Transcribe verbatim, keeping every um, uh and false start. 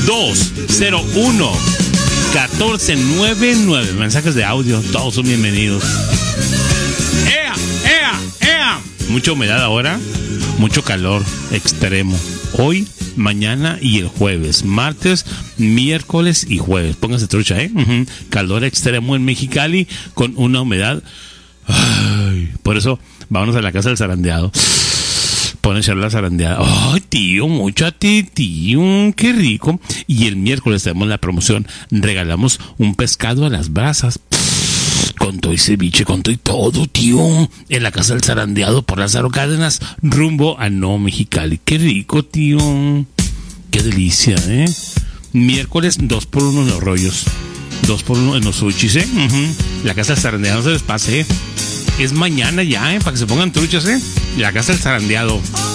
dos cero uno, uno cuatro nueve nueve. Mensajes de audio, todos son bienvenidos. ¡Ea! ¡Ea! ¡Ea! Mucha humedad ahora, mucho calor extremo. Hoy, mañana y el jueves. Martes, miércoles y jueves. Póngase trucha, ¿eh? Uh-huh. Calor extremo en Mexicali con una humedad. Ay, por eso, vámonos a la casa del zarandeado. Ponen la zarandeada. Ay, tío, mucho a ti, tío, qué rico. Y el miércoles tenemos la promoción. Regalamos un pescado a las brasas. Con todo y ceviche, con todo y todo, tío. En la casa del zarandeado por Lázaro Cárdenas, rumbo a No Mexicali. Qué rico, tío. Qué delicia, ¿eh? Miércoles, dos por uno en los rollos. Dos por uno en los sushis, ¿eh? Uh-huh. La casa del zarandeado no se les pase, ¿eh? Es mañana ya, ¿eh? Para que se pongan truchas, ¿eh? La casa del zarandeado.